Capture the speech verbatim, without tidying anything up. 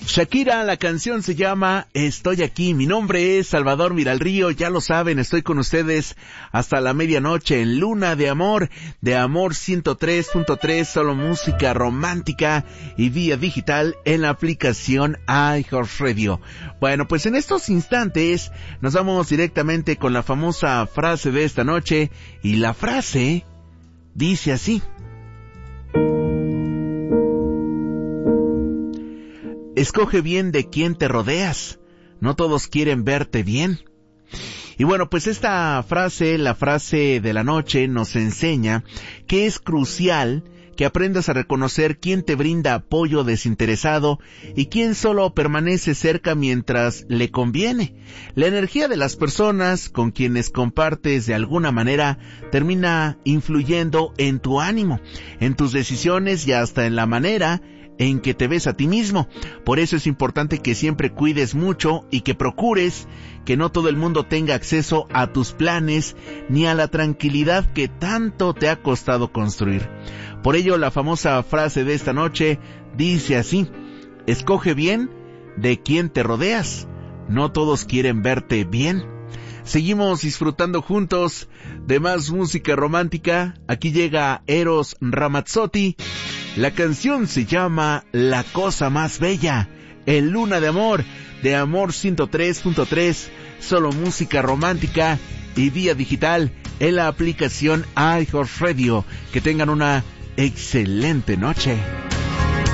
Shakira, la canción se llama Estoy aquí. Mi nombre es Salvador Miralrío, ya lo saben, estoy con ustedes hasta la medianoche en Luna de Amor, de Amor ciento tres punto tres, solo música romántica y vía digital en la aplicación iHeartRadio. Bueno, pues en estos instantes nos vamos directamente con la famosa frase de esta noche, y la frase dice así: escoge bien de quién te rodeas, no todos quieren verte bien. Y bueno, pues esta frase, la frase de la noche, nos enseña que es crucial que aprendas a reconocer quién te brinda apoyo desinteresado y quién solo permanece cerca mientras le conviene. La energía de las personas con quienes compartes de alguna manera termina influyendo en tu ánimo, en tus decisiones y hasta en la manera en que te ves a ti mismo. Por eso es importante que siempre cuides mucho y que procures que no todo el mundo tenga acceso a tus planes ni a la tranquilidad que tanto te ha costado construir. Por ello, la famosa frase de esta noche dice así: escoge bien de quién te rodeas, no todos quieren verte bien. Seguimos disfrutando juntos de más música romántica. Aquí llega Eros Ramazzotti. La canción se llama La Cosa Más Bella, en Luna de Amor, de Amor ciento tres punto tres, solo música romántica y vía digital en la aplicación iHeartRadio. Que tengan una excelente noche.